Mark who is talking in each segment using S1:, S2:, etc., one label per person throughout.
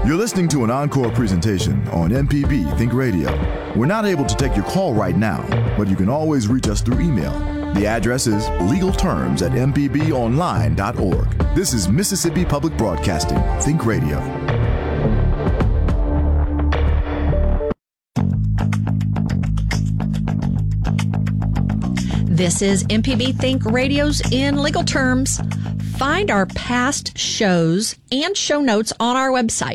S1: You're listening to an encore presentation on MPB Think Radio. We're not able to take your call right now, but you can always reach us through email. The address is legalterms@mpbonline.org. This is Mississippi Public Broadcasting, Think Radio.
S2: This is MPB Think Radio's In Legal Terms. Find our past shows and show notes on our website,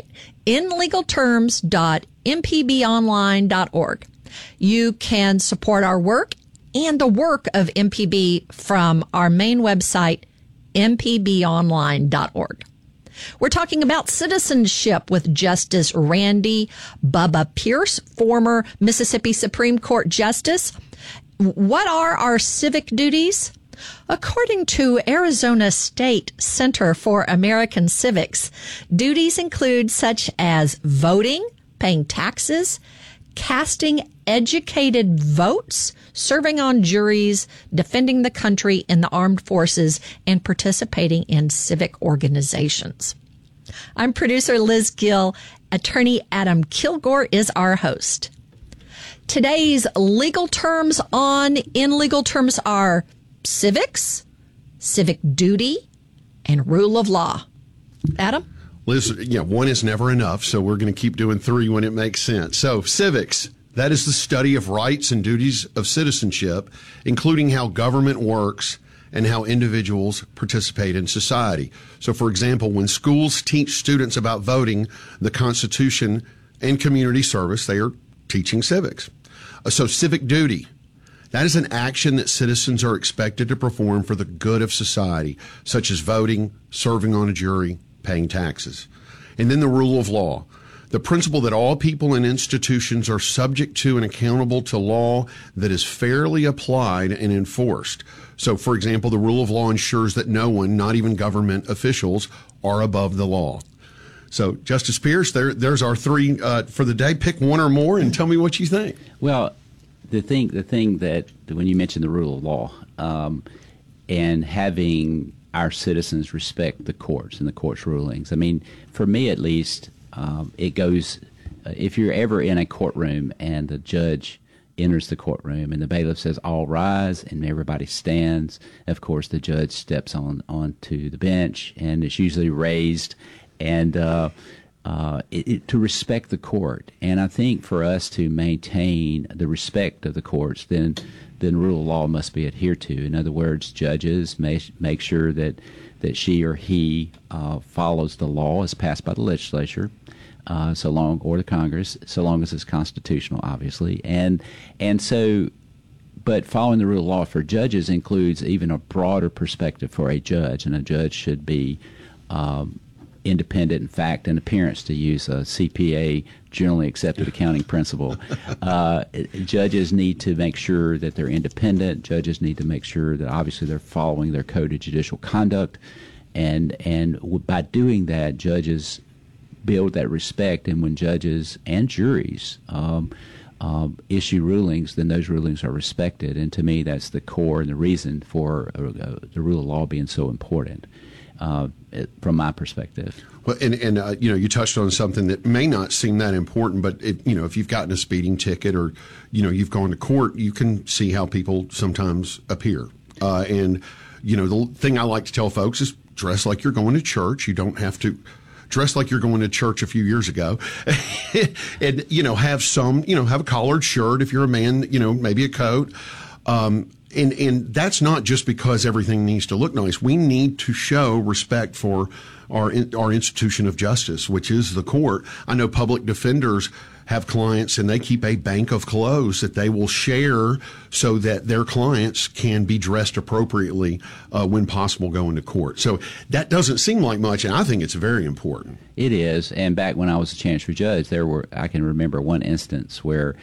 S2: inlegalterms.mpbonline.org. You can support our work and the work of MPB from our main website, mpbonline.org. We're talking about citizenship with Justice Randy Bubba Pierce, former Mississippi Supreme Court Justice. What are our civic duties? According to Arizona State Center for American Civics, duties include such as voting, paying taxes, casting educated votes, serving on juries, defending the country in the armed forces, and participating in civic organizations. I'm producer Liz Gill. Attorney Adam Kilgore is our host. Today's legal terms on In Legal Terms are civics, civic duty, and rule of law. Adam?
S3: Liz, one is never enough, so we're going to keep doing three when it makes sense. So, civics, that is the study of rights and duties of citizenship, including how government works and how individuals participate in society. So, for example, when schools teach students about voting, the Constitution, and community service, they are teaching civics. So, civic duty. That is an action that citizens are expected to perform for the good of society, such as voting, serving on a jury, paying taxes. And then the rule of law, the principle that all people and institutions are subject to and accountable to law that is fairly applied and enforced. So, for example, the rule of law ensures that no one, not even government officials, are above the law. So, Justice Pierce, there's our three for the day. Pick one or more and tell me what you think.
S4: Well, the thing that when you mentioned the rule of law and having our citizens respect the courts and the court's rulings, I mean, for me at least, it goes, if you're ever in a courtroom and the judge enters the courtroom and the bailiff says, all rise, and everybody stands, of course, the judge steps onto the bench, and it's usually raised, and to respect the court. And I think for us to maintain the respect of the courts, then rule of law must be adhered to. In other words, judges make sure that she or he follows the law as passed by the legislature, or the Congress, so long as it's constitutional, obviously. And so, but following the rule of law for judges includes even a broader perspective for a judge, and a judge should be independent in fact and appearance, to use a CPA, generally accepted accounting principle. Judges need to make sure that they're independent. Judges need to make sure that obviously they're following their code of judicial conduct, and by doing that, judges build that respect. And when judges and juries issue rulings, then those rulings are respected. And to me, that's the core and the reason for the rule of law being so important. From my perspective.
S3: Well, and you touched on something that may not seem that important, but if you've gotten a speeding ticket or you've gone to court, you can see how people sometimes appear. And the thing I like to tell folks is dress like you're going to church. You don't have to dress like you're going to church a few years ago, and have have a collared shirt if you're a man. Maybe a coat. And that's not just because everything needs to look nice. We need to show respect for our institution of justice, which is the court. I know public defenders have clients, and they keep a bank of clothes that they will share so that their clients can be dressed appropriately when possible going to court. So that doesn't seem like much, and I think it's very important.
S4: It is. And back when I was a chancery judge, I can remember one instance where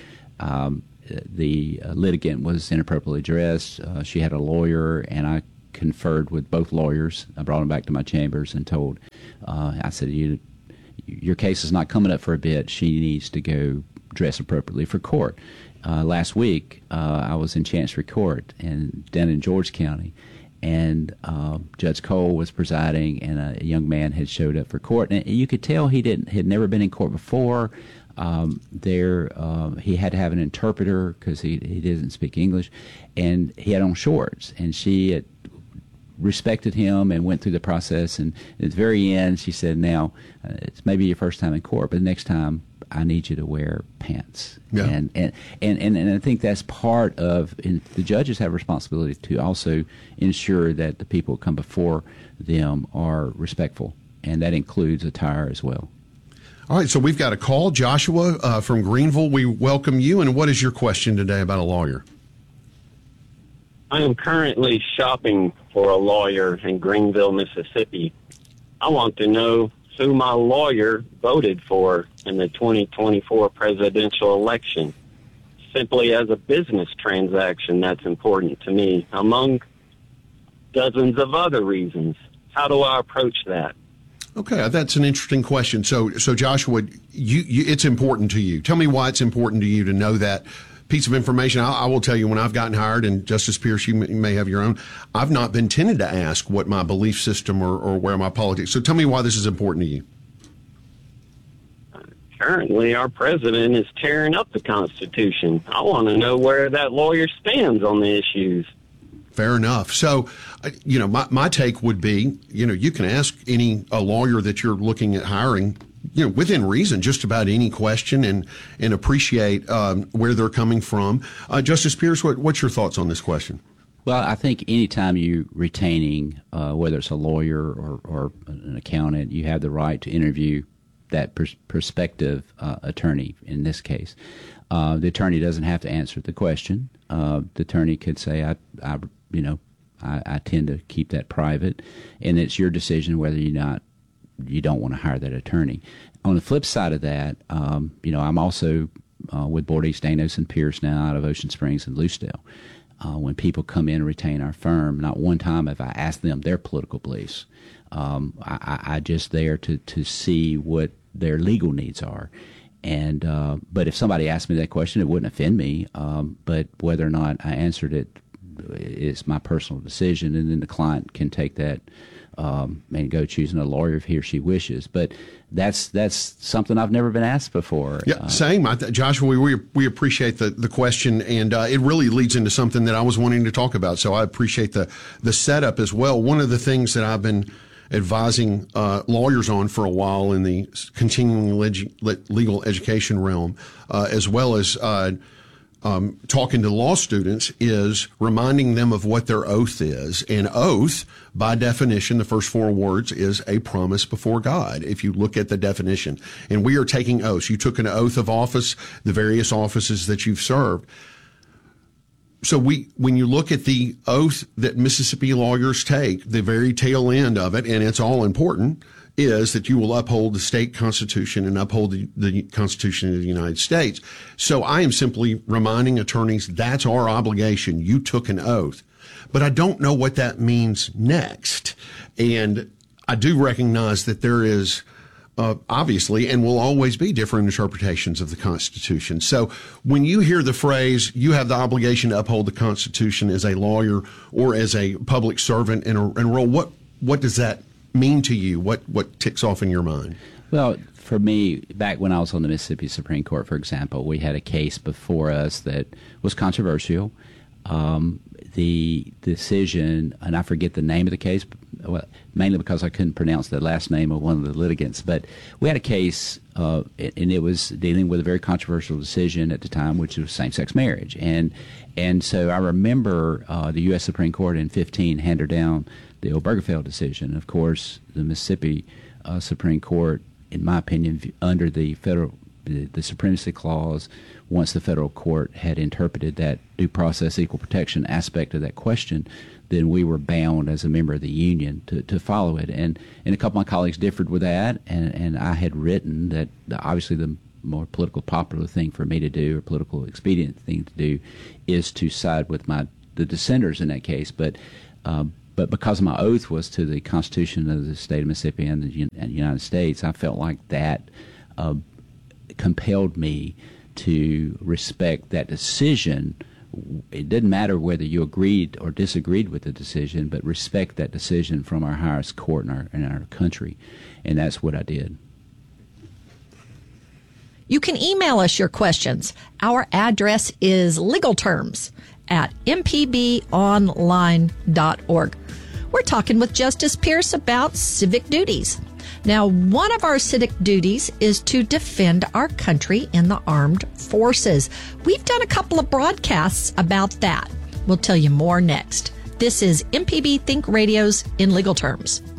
S4: the litigant was inappropriately dressed. She had a lawyer, and I conferred with both lawyers. I brought them back to my chambers and told, I said, your case is not coming up for a bit. She needs to go dress appropriately for court. Last week, I was in Chancery Court down in George County, and Judge Cole was presiding, and a young man had showed up for court, and you could tell had never been in court before. He had to have an interpreter because he doesn't speak English, and he had on shorts, and she had respected him and went through the process, and at the very end she said, now it's maybe your first time in court, but next time I need you to wear pants.
S3: Yeah.
S4: And I think that's part of, and the judges have a responsibility to also ensure that the people who come before them are respectful, and that includes attire as well.
S3: All right, so we've got a call. Joshua from Greenville, we welcome you. And what is your question today about a lawyer?
S5: I am currently shopping for a lawyer in Greenville, Mississippi. I want to know who my lawyer voted for in the 2024 presidential election. Simply as a business transaction, that's important to me, among dozens of other reasons. How do I approach that?
S3: Okay, that's an interesting question. So Joshua, it's important to you. Tell me why it's important to you to know that piece of information. I will tell you, when I've gotten hired, and Justice Pierce, you may have your own, I've not been tended to ask what my belief system or where my politics. So tell me why this is important to you.
S5: Currently, our president is tearing up the Constitution. I want to know where that lawyer stands on the issues.
S3: Fair enough. So, my take would be, you can ask a lawyer that you're looking at hiring, within reason, just about any question, and appreciate where they're coming from. Justice Pierce, what's your thoughts on this question?
S4: Well, I think anytime you're retaining, whether it's a lawyer or an accountant, you have the right to interview that prospective attorney in this case. The attorney doesn't have to answer the question. The attorney could say, I tend to keep that private, and it's your decision whether you don't want to hire that attorney. On the flip side of that, I'm also with Bordeaux, Stanos, and Pierce now out of Ocean Springs and Lucedale. When people come in and retain our firm, not one time have I asked them their political beliefs. I just there to see what their legal needs are. And but if somebody asked me that question, it wouldn't offend me. But whether or not I answered it is my personal decision, and then the client can take that and go choosing a lawyer if he or she wishes. But that's something I've never been asked before.
S3: Yeah, same. Joshua, we appreciate the question, and it really leads into something that I was wanting to talk about. So I appreciate the setup as well. One of the things that I've been advising lawyers on for a while in the continuing legal education realm, as well as talking to law students, is reminding them of what their oath is. And oath, by definition, the first four words is a promise before God, if you look at the definition. And we are taking oaths. You took an oath of office, the various offices that you've served. So when you look at the oath that Mississippi lawyers take, the very tail end of it, and it's all important, is that you will uphold the state constitution and uphold the Constitution of the United States. So I am simply reminding attorneys that's our obligation. You took an oath. But I don't know what that means next. And I do recognize that there is obviously, and will always be, different interpretations of the Constitution. So when you hear the phrase, you have the obligation to uphold the Constitution as a lawyer or as a public servant in a role, what does that mean to you? What ticks off in your mind?
S4: Well, for me, back when I was on the Mississippi Supreme Court, for example, we had a case before us that was controversial. The decision, and I forget the name of the case, mainly because I couldn't pronounce the last name of one of the litigants, but we had a case, and it was dealing with a very controversial decision at the time, which was same-sex marriage. And so I remember the U.S. Supreme Court in 2015 handed down the Obergefell decision. Of course, the Mississippi Supreme Court, in my opinion, under the Supremacy Clause, once the federal court had interpreted that due process, equal protection aspect of that question, then we were bound as a member of the union to follow it. And a couple of my colleagues differed with that, and I had written that obviously the more political popular thing for me to do, or political expedient thing to do, is to side with the dissenters in that case. But because my oath was to the Constitution of the state of Mississippi and the United States, I felt like that compelled me to respect that decision it didn't matter whether you agreed or disagreed with the decision, but respect that decision from our highest court in our country. And that's what I did.
S2: You can email us your questions. Our address is legalterms@mpbonline.org. We're talking with Justice Pierce about civic duties. Now, one of our civic duties is to defend our country in the armed forces. We've done a couple of broadcasts about that. We'll tell you more next. This is MPB Think Radio's In Legal Terms.